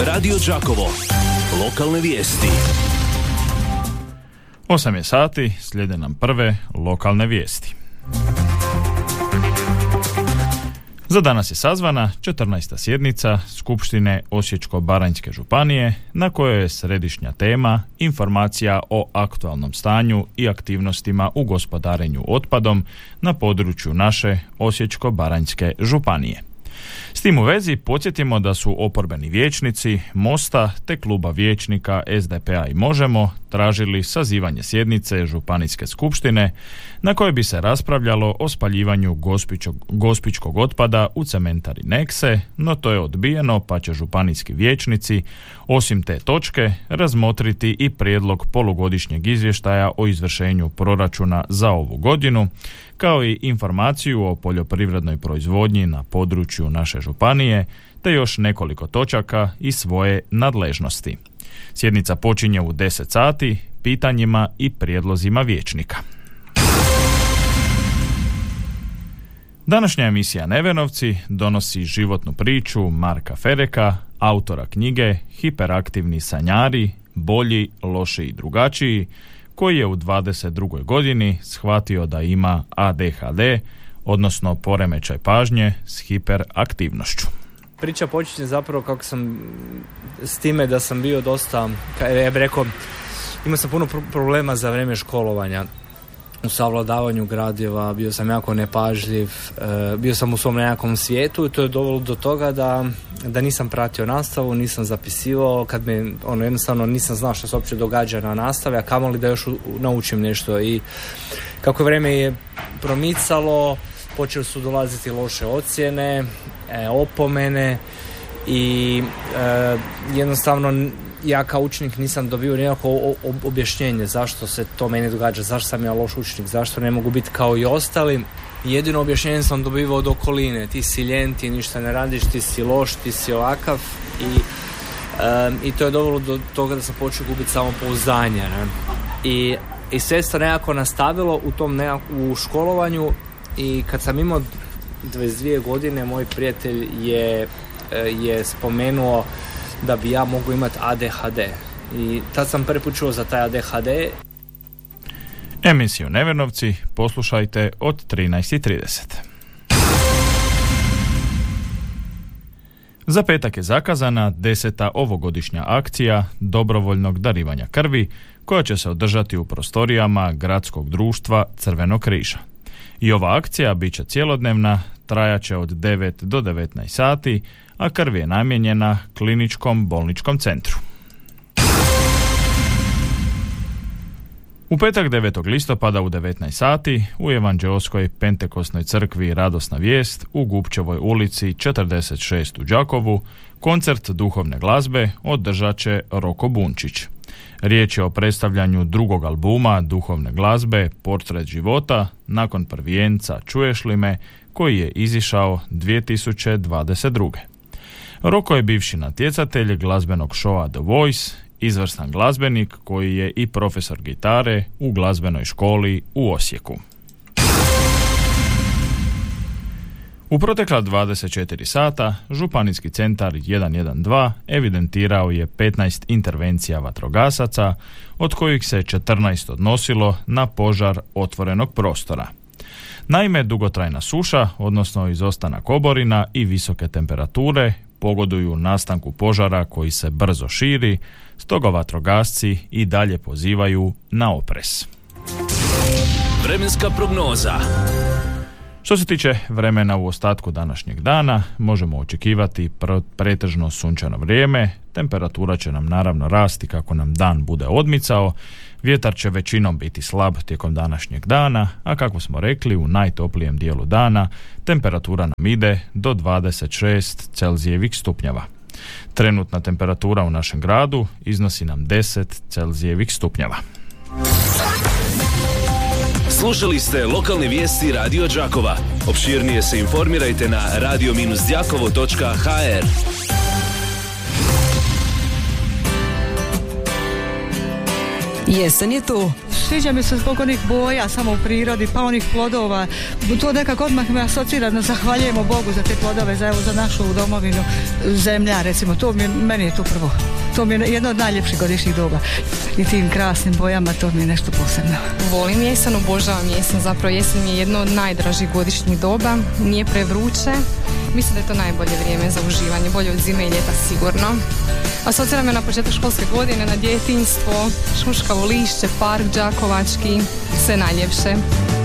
Radio Đakovo. Lokalne vijesti. 8 je sati, slijede nam prve lokalne vijesti. Za danas je sazvana 14. sjednica Skupštine Osječko-baranjske županije, na kojoj je središnja tema informacija o aktualnom stanju i aktivnostima u gospodarenju otpadom na području naše Osječko-baranjske županije. S tim u vezi podsjetimo da su oporbeni vijećnici Mosta te kluba vijećnika SDP-a i Možemo tražili sazivanje sjednice županijske skupštine na kojoj bi se raspravljalo o spaljivanju gospićkog otpada u cementari Nekse, no to je odbijeno pa će županijski vijećnici osim te točke razmotriti i prijedlog polugodišnjeg izvještaja o izvršenju proračuna za ovu godinu, kao i informaciju o poljoprivrednoj proizvodnji na području naše županije, te još nekoliko točaka iz svoje nadležnosti. Sjednica počinje u 10 sati pitanjima i prijedlozima vijećnika. Današnja emisija Nevenovci donosi životnu priču Marka Fereka, autora knjige Hiperaktivni sanjari, bolji, loši i drugačiji, koji je u 22. godini shvatio da ima ADHD, odnosno poremećaj pažnje s hiperaktivnošću. Priča počinje zapravo kako sam s time da sam bio dosta, ja bih rekao, imao sam puno problema za vrijeme školovanja u savladavanju gradiva, bio sam jako nepažljiv, bio sam u svom nekakvom svijetu i to je dovelo do toga da nisam pratio nastavu, nisam zapisivao, kad me jednostavno nisam znao što se uopće događa na nastavi, a kamoli da još naučim nešto. I kako vrijeme je promicalo, počeli su dolaziti loše ocjene, opomene i jednostavno ja kao učenik nisam dobio nikakvo objašnjenje zašto se to meni događa, zašto sam ja loš učenik, zašto ne mogu biti kao i ostali. Jedino objašnjenje sam dobivao od okoline, ti si ljen, ti ništa ne radiš, ti si loš, ti si ovakav i to je dovelo do toga da sam počeo gubiti samopouzdanje. I sve se nekako nastavilo u školovanju i kad sam imao 22 godine moj prijatelj je spomenuo da bi ja mogu imati ADHD i tad sam prvi put čuo za taj ADHD. Emisiju Nevenovci poslušajte od 13:30. Za petak je zakazana 10. ovogodišnja akcija dobrovoljnog darivanja krvi koja će se održati u prostorijama Gradskog društva Crvenog križa. I ova akcija bit će cjelodnevna, trajaće od 9 do 19 sati, a krv je namijenjena kliničkom bolničkom centru. U petak 9. listopada u 19 sati u Evanđeoskoj Pentekosnoj crkvi Radosna vijest u Gupčevoj ulici 46 u Đakovu koncert duhovne glazbe održat će Roko Bunčić. Riječ je o predstavljanju drugog albuma duhovne glazbe Portret života nakon prvijenca Čuješ li me, koji je izišao 2022. Roko je bivši natjecatelj glazbenog šoa The Voice, izvrstan glazbenik koji je i profesor gitare u glazbenoj školi u Osijeku. U protekla 24 sata Županijski centar 112 evidentirao je 15 intervencija vatrogasaca, od kojih se 14 odnosilo na požar otvorenog prostora. Naime, dugotrajna suša, odnosno izostanak oborina i visoke temperature pogoduju nastanku požara koji se brzo širi, stoga vatrogasci i dalje pozivaju na oprez. Vremenska prognoza. Što se tiče vremena u ostatku današnjeg dana, možemo očekivati pretežno sunčano vrijeme, temperatura će nam naravno rasti kako nam dan bude odmicao, vjetar će većinom biti slab tijekom današnjeg dana, a kako smo rekli, u najtoplijem dijelu dana temperatura nam ide do 26 Celzijevih stupnjeva. Trenutna temperatura u našem gradu iznosi nam 10 Celzijevih stupnjeva. Slušali ste lokalne vijesti Radio Đakova. Opširnije se informirajte na radio-đakovo.hr. Jesen je tu. Sviđa mi se zbog onih boja samo u prirodi, pa onih plodova. To nekako odmah me asocira da zahvaljujemo Bogu za te plodove, za našu domovinu, zemlja recimo. Meni je to prvo. To mi je jedno od najljepših godišnjih doba. I tim krasnim bojama, to mi je nešto posebno. Volim jesen, obožavam jesen. Zapravo jesen mi je jedno od najdražih godišnjih doba. Nije prevruće. Mislim da je to najbolje vrijeme za uživanje. Bolje od zime i ljeta sigurno. Asocira me na početak školske godine, na djetinjstvo, šuškavo lišće, park đakovački, sve najljepše.